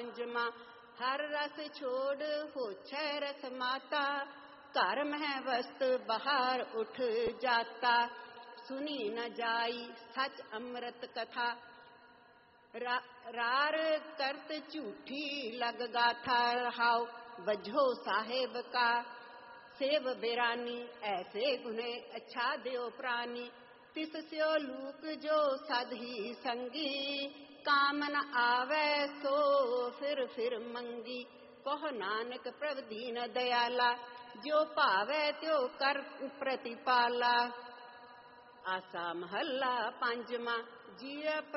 पांचवा। हर रस छोड़ होछै रस माता, घर मह वस्त बाहर उठ जाता। सुनी न जाई सच अमृत कथा, रार करत झूठी लग गाथा। रहाओ बजो साहेब का सेव बिरानी, ऐसे गुने अच्छा देव प्राणी। तिस स्यो लूक जो सद ही संगी, काम न आवे सो फिर मंगी। कहो नानक प्रभु दीन दयाला, जो भावे त्यो कर प्रतिपाला। आसा महला पांचवा। जिया